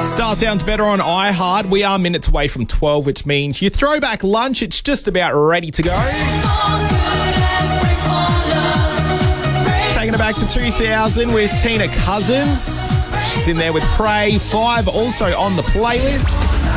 Star sounds better on iHeart. We are minutes away from 12, which means your throwback lunch, it's just about ready to go. Taking it back to 2000 with Tina Cousins. She's in there with Prey. 5 also on the playlist.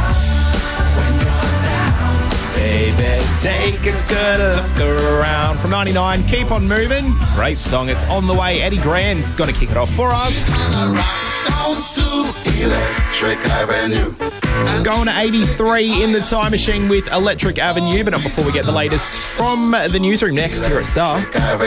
Baby, take a good look around. From 99, Keep On Moving. Great song. It's on the way. Eddie Grant's going to kick it off for us. Down to Electric Avenue. Going to 83 in the time machine with Electric Avenue, but not before we get the latest from the newsroom next here at Star.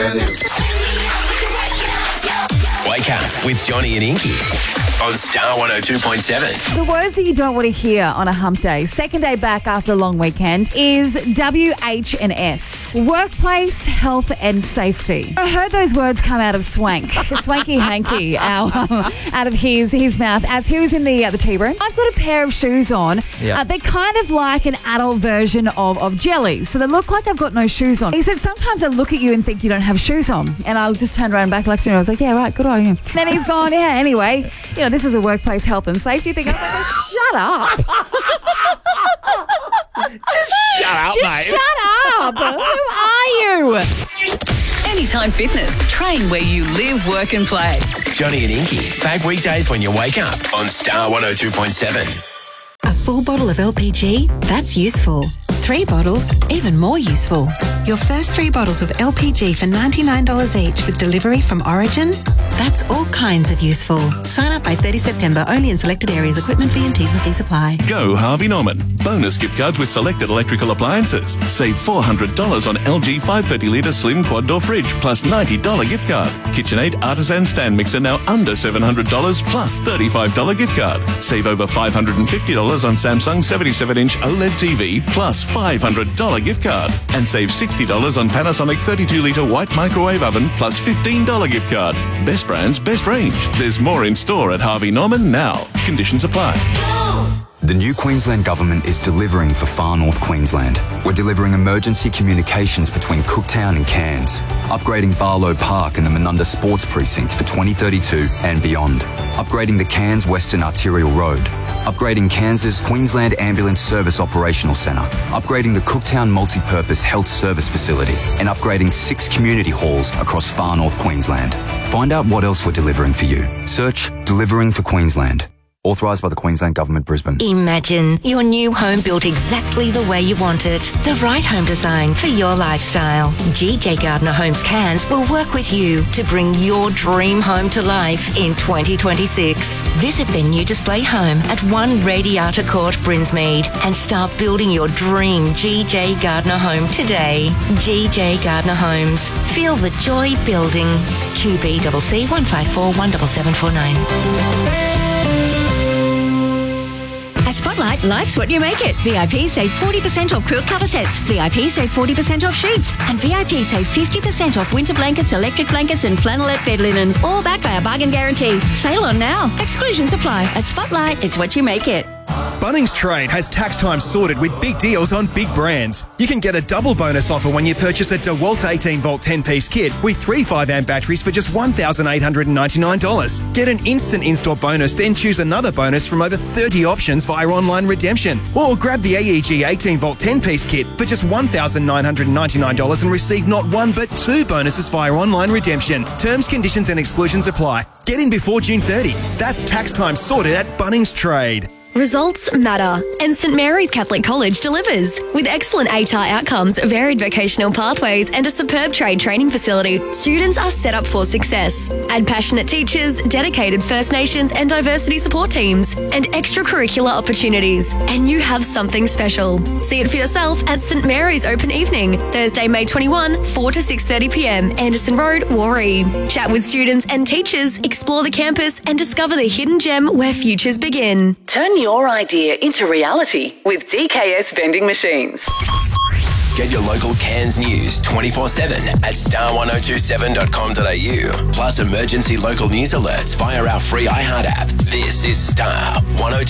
Wake up with Johnny and Inky on Star 102.7. The words that you don't want to hear on a hump day, second day back after a long weekend, is WH&S. Workplace, health and safety. I heard those words come out of Swank, the Swanky Hanky, out of his mouth as he was in the tea room. I've got a pair of shoes on. Yeah. They're kind of like an adult version of jellies, so they look like I've got no shoes on. He said, sometimes I look at you and think you don't have shoes on. And I just turned around back like, I was like, yeah, right, good on you. Then he's gone, yeah, anyway, you know, this is a workplace health and safety thing. I was like, oh, shut up. Shut up, mate. Shut up. Who are you? Anytime Fitness. Train where you live, work and play. Johnny and Inky, back weekdays when you wake up on Star 102.7. A full bottle of LPG? That's useful. 3 bottles? Even more useful. Your first 3 bottles of LPG for $99 each with delivery from Origin? That's all kinds of useful. Sign up by 30 September only in selected areas. Equipment fee and T's and C's apply. Go Harvey Norman. Bonus gift cards with selected electrical appliances. Save $400 on LG 530-litre slim quad door fridge plus $90 gift card. KitchenAid Artisan stand mixer now under $700 plus $35 gift card. Save over $550 on Samsung 77-inch OLED TV plus $500 gift card. And save $60 on Panasonic 32-litre white microwave oven plus $15 gift card. Best brands, best range. There's more in store at Harvey Norman now. Conditions apply. The new Queensland Government is delivering for Far North Queensland. We're delivering emergency communications between Cooktown and Cairns, upgrading Barlow Park and the Menunda Sports Precinct for 2032 and beyond, upgrading the Cairns Western Arterial Road, upgrading Cairns' Queensland Ambulance Service Operational Centre, upgrading the Cooktown Multi-Purpose Health Service Facility, and upgrading 6 community halls across Far North Queensland. Find out what else we're delivering for you. Search Delivering for Queensland. Authorised by the Queensland Government, Brisbane. Imagine your new home built exactly the way you want it. The right home design for your lifestyle. GJ Gardner Homes Cairns will work with you to bring your dream home to life in 2026. Visit their new display home at 1 Radiata Court, Brinsmead, and start building your dream GJ Gardner home today. GJ Gardner Homes. Feel the joy building. QBCC 154 17749. At Spotlight, life's what you make it. VIP save 40% off quilt cover sets. VIP save 40% off sheets. And VIP save 50% off winter blankets, electric blankets and flannelette bed linen. All backed by a bargain guarantee. Sale on now. Exclusions apply. At Spotlight, it's what you make it. Bunnings Trade has tax time sorted with big deals on big brands. You can get a double bonus offer when you purchase a DeWalt 18-volt 10-piece kit with 3 5-amp batteries for just $1,899. Get an instant install bonus, then choose another bonus from over 30 options via online redemption. Or grab the AEG 18-volt 10-piece kit for just $1,999 and receive not 1 but 2 bonuses via online redemption. Terms, conditions and exclusions apply. Get in before June 30. That's tax time sorted at Bunnings Trade. Results matter, and St Mary's Catholic College delivers. With excellent ATAR outcomes, varied vocational pathways and a superb trade training facility, students are set up for success. Add passionate teachers, dedicated First Nations and diversity support teams, and extracurricular opportunities, and you have something special. See it for yourself at St Mary's Open Evening, Thursday, May 21, 4 to 6:30pm, Anderson Road, Warree. Chat with students and teachers, explore the campus and discover the hidden gem where futures begin. Turn your idea into reality with DKS Vending Machines. Get your local Cairns news 24/7 at star1027.com.au. Plus emergency local news alerts via our free iHeart app. This is Star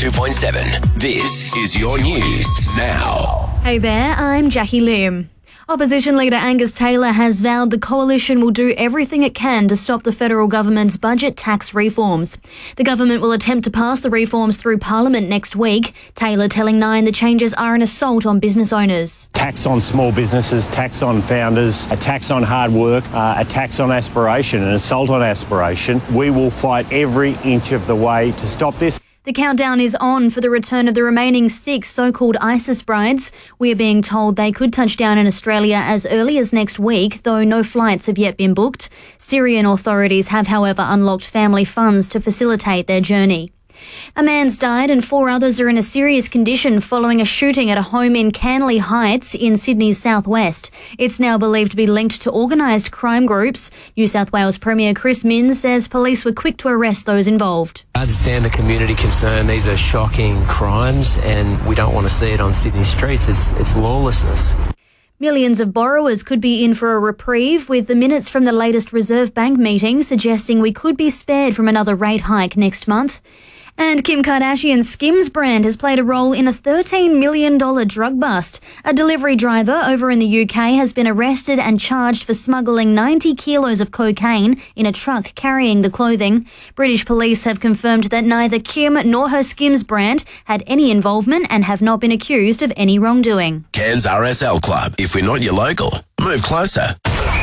102.7. This is your news now. Hey there, I'm Jackie Lim. Opposition leader Angus Taylor has vowed the coalition will do everything it can to stop the federal government's budget tax reforms. The government will attempt to pass the reforms through Parliament next week. Taylor telling Nine the changes are an assault on business owners. Tax on small businesses, tax on founders, a tax on hard work, a tax on aspiration, an assault on aspiration. We will fight every inch of the way to stop this. The countdown is on for the return of the remaining 6 so-called ISIS brides. We are being told they could touch down in Australia as early as next week, though no flights have yet been booked. Syrian authorities have, however, unlocked family funds to facilitate their journey. A man's died and 4 others are in a serious condition following a shooting at a home in Canley Heights in Sydney's southwest. It's now believed to be linked to organised crime groups. New South Wales Premier Chris Minns says police were quick to arrest those involved. I understand the community concern. These are shocking crimes and we don't want to see it on Sydney streets. It's lawlessness. Millions of borrowers could be in for a reprieve, with the minutes from the latest Reserve Bank meeting suggesting we could be spared from another rate hike next month. And Kim Kardashian's Skims brand has played a role in a $13 million drug bust. A delivery driver over in the UK has been arrested and charged for smuggling 90 kilos of cocaine in a truck carrying the clothing. British police have confirmed that neither Kim nor her Skims brand had any involvement and have not been accused of any wrongdoing. Cairns RSL Club. If we're not your local, move closer.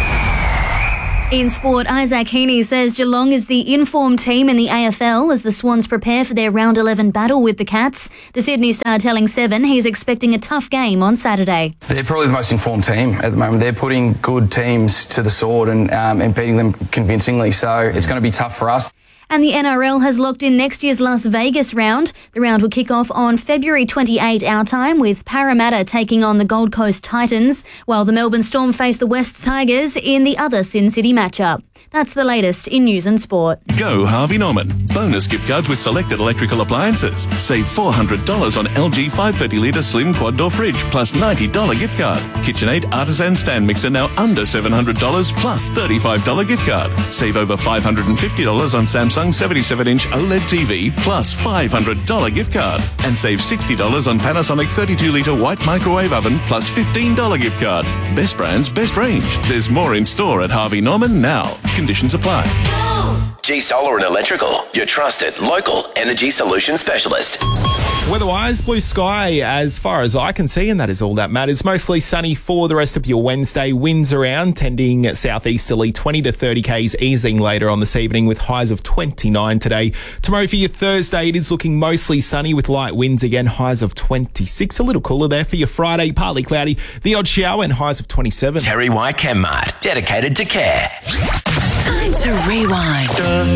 In sport, Isaac Heaney says Geelong is the informed team in the AFL as the Swans prepare for their round 11 battle with the Cats. The Sydney Star telling Seven he's expecting a tough game on Saturday. They're probably the most informed team at the moment. They're putting good teams to the sword and beating them convincingly, so it's going to be tough for us. And the NRL has locked in next year's Las Vegas round. The round will kick off on February 28 our time, with Parramatta taking on the Gold Coast Titans, while the Melbourne Storm face the West Tigers in the other Sin City matchup. That's the latest in news and sport. Go Harvey Norman. Bonus gift cards with selected electrical appliances. Save $400 on LG 530 litre slim quad door fridge plus $90 gift card. KitchenAid artisan stand mixer now under $700 plus $35 gift card. Save over $550 on Samsung 77-inch OLED TV plus $500 gift card. And save $60 on Panasonic 32 litre white microwave oven plus $15 gift card. Best brands, best range. There's more in store at Harvey Norman now. Conditions apply. G Solar and Electrical, your trusted local energy solution specialist. Weather-wise, blue sky as far as I can see, and that is all that matters. Mostly sunny for the rest of your Wednesday. Winds around, tending southeasterly, 20 to 30 k's, easing later on this evening with highs of 29 today. Tomorrow for your Thursday, it is looking mostly sunny with light winds again, highs of 26. A little cooler there for your Friday, partly cloudy, the odd shower and highs of 27. Terry White ChemMart, dedicated to care. Time to rewind.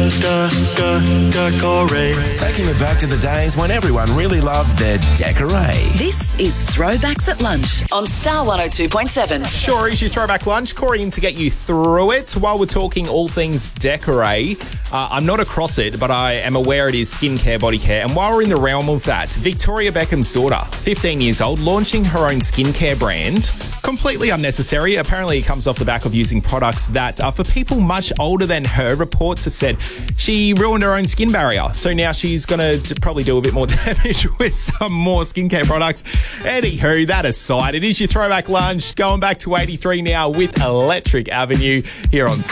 Taking it back to the days when everyone really loved their decorate. This is Throwbacks at Lunch on Star 102.7. Sure is your throwback lunch. Corey in to get you through it. While we're talking all things decorate, I'm not across it, but I am aware it is skincare, body care. And while we're in the realm of that, Victoria Beckham's daughter, 15 years old, launching her own skincare brand. Completely unnecessary. Apparently it comes off the back of using products that are for people much older than her. Reports have said she ruined her own skin barrier. So now she's going to probably do a bit more damage with some more skincare products. Anywho, that aside, it is your throwback lunch. Going back to 83 now with Electric Avenue here on